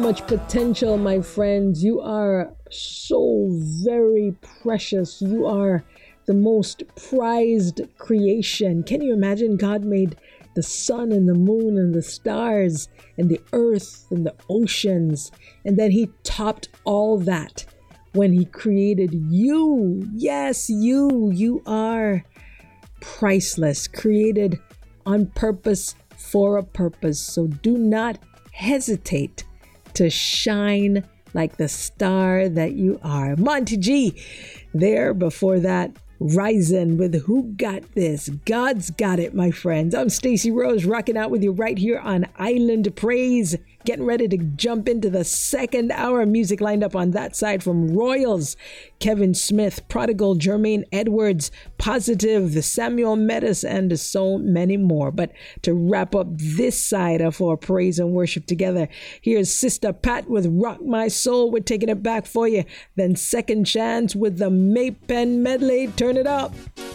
Much potential, my friends. You are so very precious. You are the most prized creation. Can you imagine? God made the sun and the moon and the stars and the earth and the oceans. And then he topped all that when he created you. Yes, you. You are priceless, created on purpose for a purpose. So do not hesitate to shine like the star that you are. Monty G there before that. Rising with Who Got This? God's got it, my friends. I'm Stacey Rose, rocking out with you right here on Island Praise. Getting ready to jump into the second hour. Music lined up on that side from Royals, Kevin Smith, Prodigal, Jermaine Edwards, Positive, the Samuel Metis, and so many more. But to wrap up this side of our praise and worship together, here's Sister Pat with Rock My Soul. We're taking it back for you. Then Second Chance with the Maypen medley. Turn it up.